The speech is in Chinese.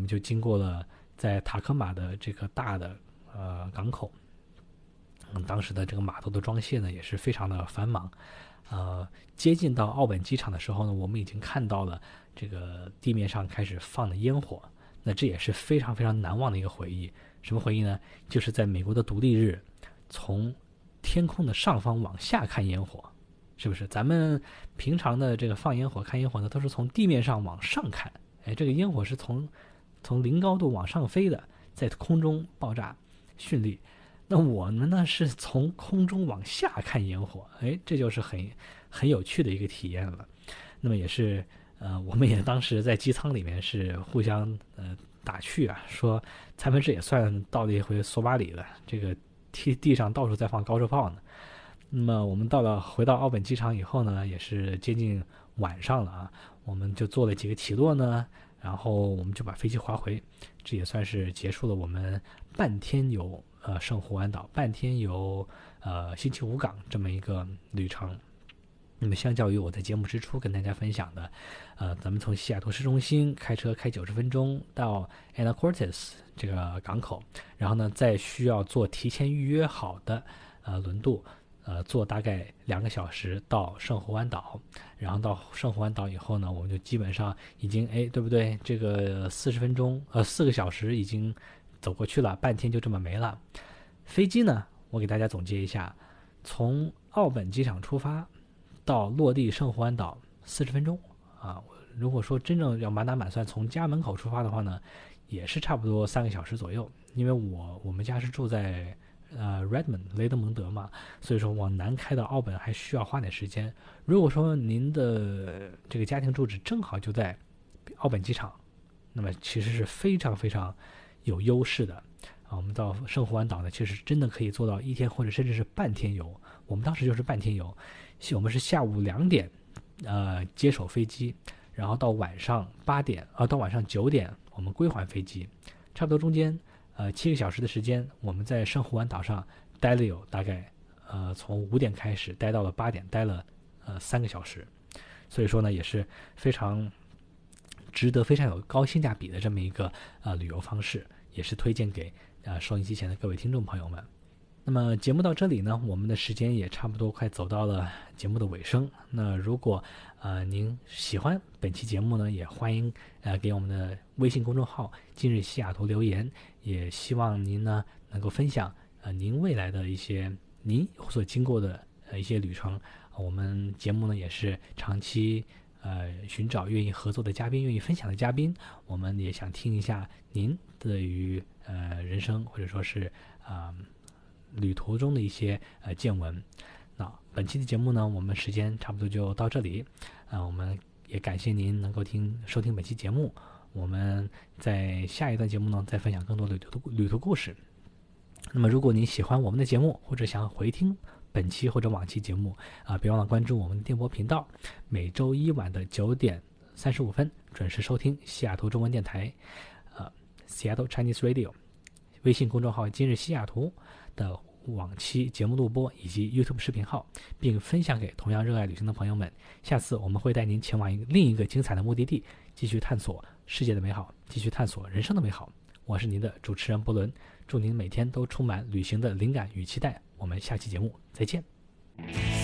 们就经过了在塔科马的这个大的港口。当时的这个码头的装卸呢也是非常的繁忙。接近到奥本机场的时候呢，我们已经看到了这个地面上开始放的烟火。那这也是非常非常难忘的一个回忆。什么回忆呢？就是在美国的独立日，从天空的上方往下看烟火，是不是？咱们平常的这个放烟火、看烟火呢，都是从地面上往上看。这个烟火是从零高度往上飞的，在空中爆炸绚丽。那我们呢是从空中往下看烟火，这就是很有趣的一个体验了。那么也是我们也当时在机舱里面是互相打趣啊，说咱们这也算到了一回索马里了，这个地上到处在放高射炮呢。那么我们回到奥本机场以后呢，也是接近晚上了啊，我们就做了几个起落呢，然后我们就把飞机滑回，这也算是结束了我们半天游圣胡安岛，半天游星期五港这么一个旅程。那么相较于我在节目之初跟大家分享的，咱们从西雅图市中心开车开90分钟到 Anacortes 这个港口，然后呢再需要坐提前预约好的轮渡，坐大概2个小时到圣胡安岛。然后到圣胡安岛以后呢，我们就基本上已经对不对？这个4个小时已经走过去了，半天就这么没了。飞机呢，我给大家总结一下，从奥本机场出发到落地圣胡安岛40分钟啊。如果说真正要满打满算从家门口出发的话呢，也是差不多3个小时左右。因为我们家是住在Redmond 雷德蒙德嘛，所以说往南开到奥本还需要花点时间。如果说您的这个家庭住址正好就在奥本机场，那么其实是非常非常有优势的我们到圣胡安岛呢，其实真的可以做到1天或者甚至是半天游。我们当时就是半天游，我们是下午2点接手飞机，然后到晚上8点到晚上9点我们归还飞机，差不多中间7个小时的时间，我们在圣胡安岛上待了有大概从5点开始待到了8点，待了3个小时。所以说呢，也是非常值得、非常有高性价比的这么一个旅游方式，也是推荐给收音机前的各位听众朋友们。那么节目到这里呢，我们的时间也差不多快走到了节目的尾声。那如果您喜欢本期节目呢，也欢迎给我们的微信公众号今日西雅图留言，也希望您呢能够分享您未来的一些您所经过的一些旅程。我们节目呢也是长期寻找愿意合作的嘉宾，愿意分享的嘉宾。我们也想听一下您对于人生或者说是旅途中的一些见闻。那本期的节目呢，我们时间差不多就到这里我们也感谢您能够收听本期节目。我们在下一段节目呢再分享更多的旅途故事。那么如果您喜欢我们的节目，或者想回听本期或者往期节目别忘了关注我们的电波频道，每周一晚的9点35分准时收听西雅图中文电台Seattle Chinese Radio， 微信公众号今日西雅图的往期节目录播以及 YouTube 视频号，并分享给同样热爱旅行的朋友们。下次我们会带您前往另一个精彩的目的地，继续探索世界的美好，继续探索人生的美好。我是您的主持人伯伦，祝您每天都充满旅行的灵感与期待。我们下期节目再见。